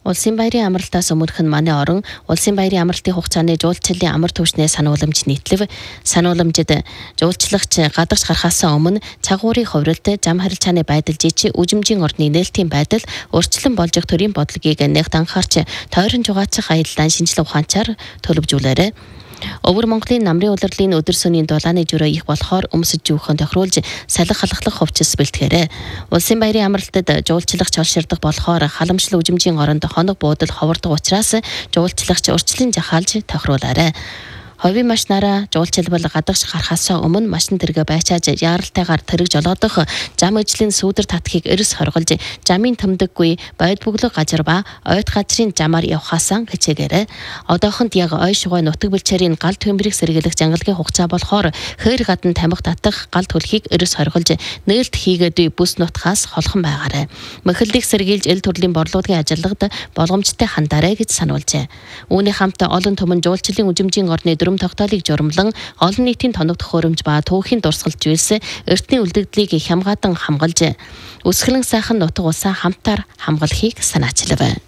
Улсын баярын амралтаас өмнөх нь манай орон улсын баярын амралтын хугацааны жуулчлалын амар түвшний санууламж нийтлэв. Санууламжид жуулчлагч гадагш гарахаас өмнө цагуурийн хувиралт, зам харилцааны байдал жижиг үжимжийн орны нээлтийн байдал урьдчилан болж их төрийн бодлогыг нэгт анхаарч тойрон жугаачих аяллаа шинжилгээ ухаанчаар төлөвжүүлээрэ. Өвөр Монголын намрын улирлын өдөр сөний дулааны жураа их болохоор өмсөж жүүхэн тохируулж салхи халахлах хувцас бэлтгэрэ. Улсын баярын амралтад жуулчлагч олширдах болохоор халамжлал үжимжийн оронд хоног буудал ховордог учраас жуулчлагч урьдчилан жахаалж тохируулаарэ. Ховийн машинаараа жуулчилбал гадагш гарахаас өмнө машин тэргээ байчааж яаралтайгаар тэрэг жолоодох зам ижлийн сүүдэр татхыг эрс хорголж замын төмдөггүй бойд бүглэг газар ба ойд газрын замаар явхаасаа хичээгээрэ. Одоохонд яг ой шугай нутаг бэлчээрийн гал төмбөрийг сэргийлэх жангалгийн хугацаа болохоор хër гадна тамхи татах гал төлхийг эрс хорголж нээлт хийгээд бүс нутгаас холхон байгаарэ. Мөхөлдийг сэргийлж эл төрлийн борлуулагын ажиллагад болгоомжтой хандаарэ гэж сануулжээ. Үүний хамт олон түмэн жуулчлалын үжимжийн орны тогтоолыг журамлан олон нийтийн тоног төхөөрөмж ба түүхийн дурсгалж үйлс эртний үлдэгдлийг хямгаатан хамгаалж өсгөлэн сайхан нутаг улсаа хамтаар хамгаалахыг санаачлав.